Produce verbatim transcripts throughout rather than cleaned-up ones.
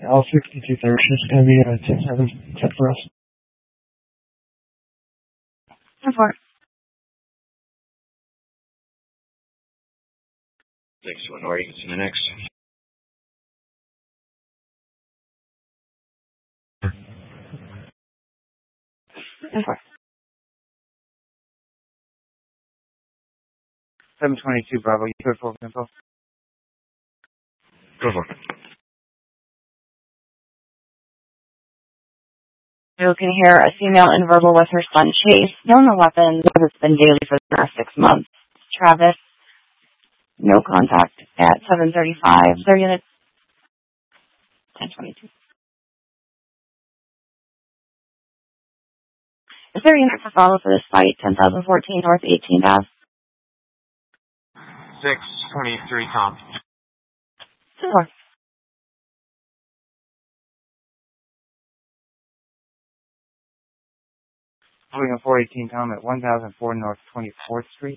L sixty-two third is going to be a ten seven set for us. ten four. six one, or you can see the next. ten four. seven twenty-two Bravo, you code full info. Go for it. You can hear a female in verbal with her son Chase. Known the weapon has been daily for the past six months. Travis, no contact at seven thirty-five. Their unit ten twenty-two. Is there a unit for follow for this fight? ten thousand fourteen North eighteenth Avenue. six twenty-three Tom. Four. Moving a four eighteen Tom at one thousand four North twenty-fourth Street.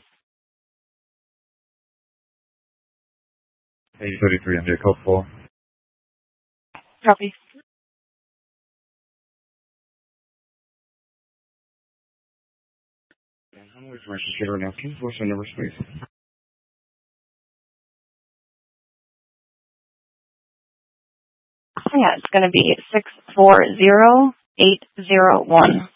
eight thirty-three, M J, code four. Copy. How much is registered right now? Can you force our numbers, please? Yeah, it's going to be six four zero eight zero one.